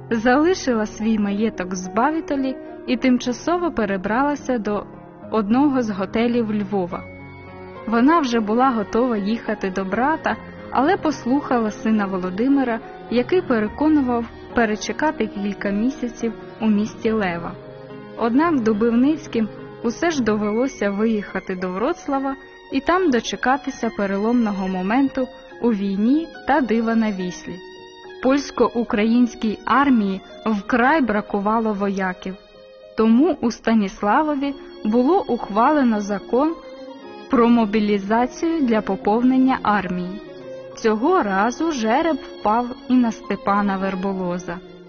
залишила свій маєток в Збавітолі і тимчасово перебралася до одного з готелів Львова. Вона вже була готова їхати до брата, але послухала сина Володимира, який переконував перечекати кілька місяців у місті Лева. Однак Дубовницьким усе ж довелося виїхати до Вроцлава і там дочекатися переломного моменту у війні та дива на Віслі. Польсько-українській армії вкрай бракувало вояків, тому у Станіславові було ухвалено закон про мобілізацію для поповнення армії. Цього разу жереб впав і на Степана Верболоза.